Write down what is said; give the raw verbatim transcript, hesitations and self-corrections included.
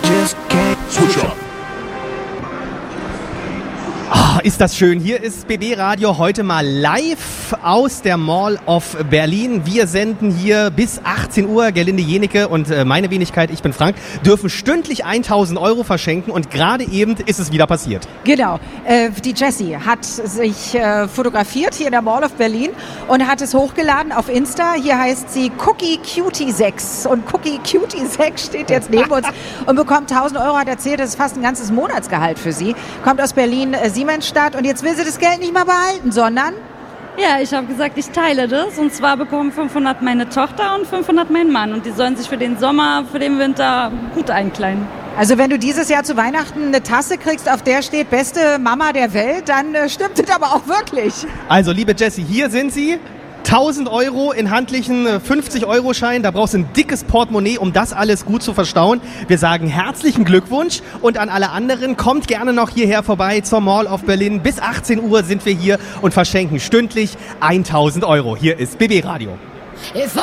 Switch up. Ah, ist das schön. Hier ist B B Radio heute mal live aus der Mall of Berlin. Wir senden hier bis achtzehn Uhr. Gerlinde Jenecke und äh, meine Wenigkeit, ich bin Frank, dürfen stündlich tausend Euro verschenken und gerade eben ist es wieder passiert. Genau. Äh, die Jessie hat sich äh, fotografiert hier in der Mall of Berlin und hat es hochgeladen auf Insta. Hier heißt sie Cookie Cutie sechs und Cookie Cutie sechs steht jetzt neben uns und bekommt tausend Euro, hat erzählt, das ist fast ein ganzes Monatsgehalt für sie. Kommt aus Berlin, äh, Siemensstadt und jetzt will sie das Geld nicht mehr behalten, sondern... Ja, ich habe gesagt, ich teile das und zwar bekommen fünfhundert meine Tochter und fünfhundert mein Mann und die sollen sich für den Sommer, für den Winter gut einkleiden. Also wenn du dieses Jahr zu Weihnachten eine Tasse kriegst, auf der steht beste Mama der Welt, dann äh, stimmt das aber auch wirklich. Also liebe Jessie, hier sind sie. tausend Euro in handlichen fünfzig-Euro-Schein. Da brauchst du ein dickes Portemonnaie, um das alles gut zu verstauen. Wir sagen herzlichen Glückwunsch und an alle anderen, kommt gerne noch hierher vorbei zur Mall of Berlin. Bis achtzehn Uhr sind wir hier und verschenken stündlich tausend Euro. Hier ist B B Radio. If I